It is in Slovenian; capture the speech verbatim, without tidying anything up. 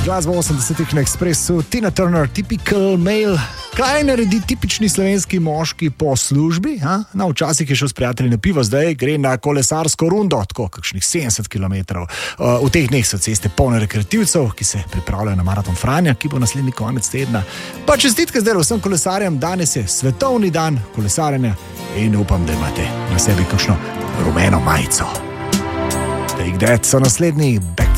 glasbo osemdesetih na Expressu, Tina Turner, Typical Male. Kaj naredi tipični slovenski moški po službi? Ha? No, včasih je šel s prijatelji na pivo, zdaj gre na kolesarsko rundo, tako kakšnih sedemdeset kilometrov. Uh, v teh dneh so ceste polne rekreativcev, ki se pripravljajo na maraton Franja, ki bo naslednji konec tedna. Pa čestitke zdaj vsem kolesarjem, danes je svetovni dan kolesarjenja in upam, da imate na sebi kakšno rumeno majico. Take That so naslednji Back